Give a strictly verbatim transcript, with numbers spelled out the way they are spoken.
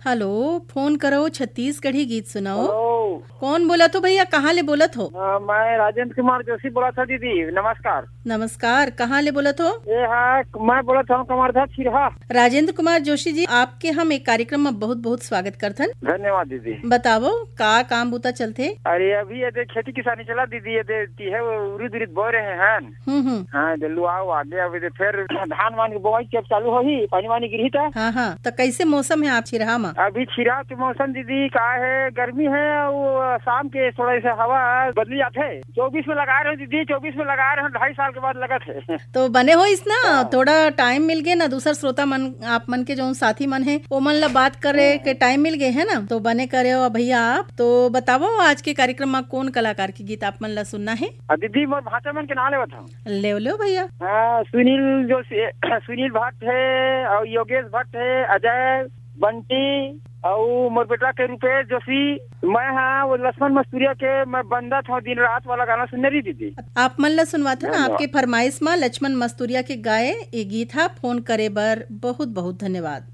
Hello, phone करो छत्तीसगढ़ी गीत सुनाओ। हेलो, कौन बोला तो भैया, कहाँ ले बोलत हो? आ, मैं राजेंद्र कुमार जोशी बोला था दीदी। नमस्कार। नमस्कार, कहाँ ले बोलत हो? ये है, मैं बोला था कमरधा छिरहा। राजेंद्र कुमार जोशी जी, आपके हम एक कार्यक्रम में बहुत बहुत स्वागत करथन। धन्यवाद दीदी। बताओ का काम बूता चलते? अरे अभी ये दे खेती किसानी चला दीदी। ये देती है वो उरीद उरीद बो रहे हैं। हम्म हम्म हाँ जल्लू आओ आगे। अभी दे फिर धान वान की बुआई जब चालू होगी, पानी वानी गिरी था। हाँ हाँ, तो कैसे मौसम है आप छिरहा में? अभी छिरा के मौसम दीदी का है, गर्मी है। वो शाम के थोड़ा सा हवा बदली जाते है। चौबीस में लगा रहे हैं दीदी, चौबीस में लगा रहे हैं। ढाई साल के बाद लगा थे। तो बने हो इस ना, थोड़ा टाइम मिल गए ना। दूसरा श्रोता मन, आप मन के जो साथी मन है वो मन ला बात करे के टाइम मिल गए है ना, तो बने करे हो भैया आप। तो बताओ आज के कार्यक्रम में कौन कलाकार की गीत आप मन ला सुनना है? दीदी मोर भाषा मन के नाम लेवत हूँ। ले लो भैया। हाँ, सुनील जोशी, सुनील भट्ट है और योगेश भट्ट है, अजय बंटी और मोर बेटा के रूपेश जोशी। मैं हाँ वो लक्ष्मण मस्तूरिया के मैं बंदा था। दिन रात वाला गाना सुनने रही दीदी। आप मन ला सुनवा था ना, आपके फरमाइश में लक्ष्मण मस्तूरिया के गाए ये गीत हा। फोन करे बर बहुत बहुत धन्यवाद।